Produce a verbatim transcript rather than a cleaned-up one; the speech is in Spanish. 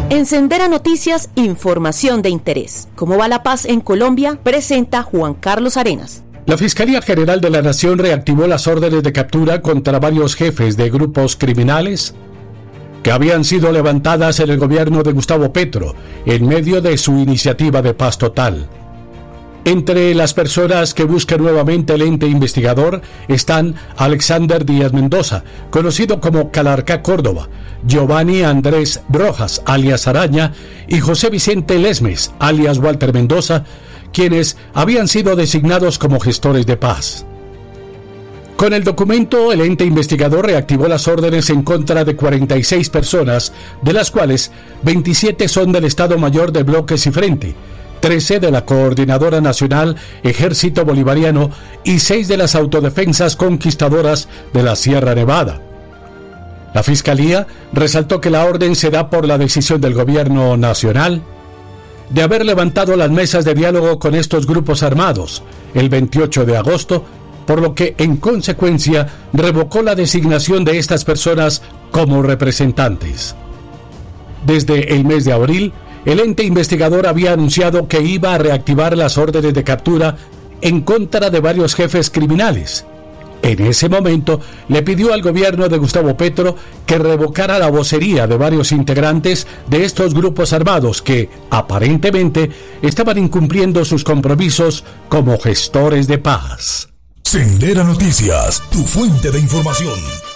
En Sendera Noticias, información de interés. ¿Cómo va la paz en Colombia? Presenta Juan Carlos Arenas. La Fiscalía General de la Nación reactivó las órdenes de captura contra varios jefes de grupos criminales que habían sido levantadas en el gobierno de Gustavo Petro en medio de su iniciativa de paz total. Entre las personas que busca nuevamente el ente investigador están Alexander Díaz Mendoza, conocido como Calarcá Córdoba, Giovanni Andrés Rojas, alias Araña, y José Vicente Lesmes, alias Walter Mendoza, quienes habían sido designados como gestores de paz. Con el documento, el ente investigador reactivó las órdenes en contra de cuarenta y seis personas, de las cuales veintisiete son del Estado Mayor de Bloques y Frente, trece de la Coordinadora Nacional Ejército Bolivariano y seis de las Autodefensas Conquistadoras de la Sierra Nevada. La Fiscalía resaltó que la orden se da por la decisión del Gobierno Nacional de haber levantado las mesas de diálogo con estos grupos armados el veintiocho de agosto, por lo que en consecuencia revocó la designación de estas personas como representantes. Desde el mes de abril, el ente investigador había anunciado que iba a reactivar las órdenes de captura en contra de varios jefes criminales. En ese momento, le pidió al gobierno de Gustavo Petro que revocara la vocería de varios integrantes de estos grupos armados que, aparentemente, estaban incumpliendo sus compromisos como gestores de paz. Sendera Noticias, tu fuente de información.